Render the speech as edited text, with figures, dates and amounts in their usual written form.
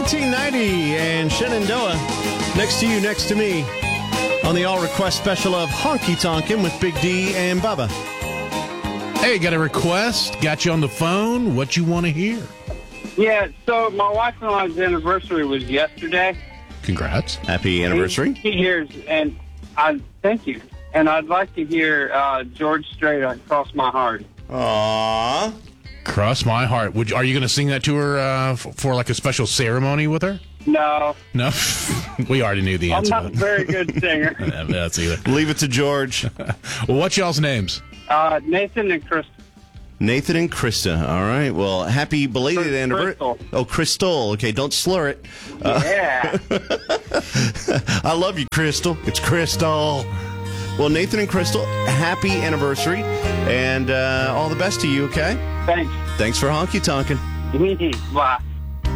1990 and Shenandoah. Next to you, next to me. On the all-request special of Honky Tonkin' with Big D and Bubba. Hey, got a request? Got you on the phone? What you want to hear? Yeah, so my wife and I's anniversary was yesterday. Congrats. Happy anniversary. He hears, and I thank you. And I'd like to hear George Strait on Cross My Heart. Aww. Cross My Heart. Are you going to sing that to her for like a special ceremony with her? No. No? We already knew the answer. I'm not a very good singer. That's either. Leave it to George. Well, what's y'all's names? Nathan and Chris. Nathan and Krista. All right. Well, happy belated anniversary. Oh, Crystal. Okay, don't slur it. Yeah. I love you, Crystal. It's Crystal. Well, Nathan and Crystal, happy anniversary, and all the best to you, okay? Thanks. Thanks for honky tonkin'. Bye.